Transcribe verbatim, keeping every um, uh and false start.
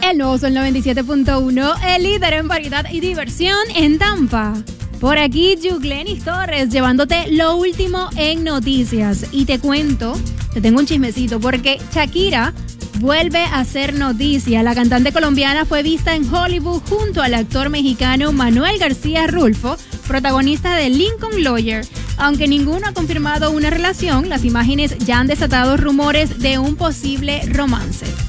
El nuevo Sol noventa y siete punto uno, el líder en variedad y diversión en Tampa. Por aquí, Yuglenis Torres, llevándote lo último en noticias. Y te cuento, te tengo un chismecito, porque Shakira vuelve a hacer noticia. La cantante colombiana fue vista en Hollywood junto al actor mexicano Manuel García Rulfo, protagonista de Lincoln Lawyer. Aunque ninguno ha confirmado una relación, las imágenes ya han desatado rumores de un posible romance.